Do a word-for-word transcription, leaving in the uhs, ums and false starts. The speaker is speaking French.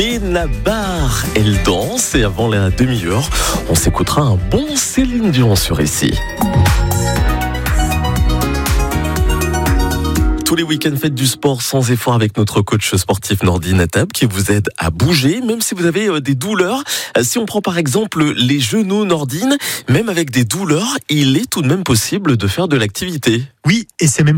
Et Nabar, elle danse et avant la demi-heure, on s'écoutera un bon Céline Dion sur ici. Tous les week-ends, faites du sport sans effort avec notre coach sportif Nordine Attab qui vous aide à bouger, même si vous avez des douleurs. Si on prend par exemple les genoux, Nordine, même avec des douleurs, il est tout de même possible de faire de l'activité. Oui, et c'est même